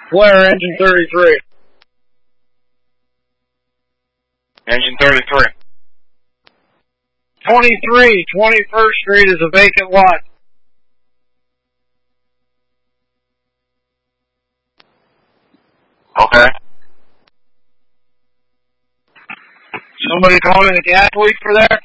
Blair, engine 33. Engine 33. 23, 21st Street is a vacant lot. Okay. Somebody calling a gas leak for there?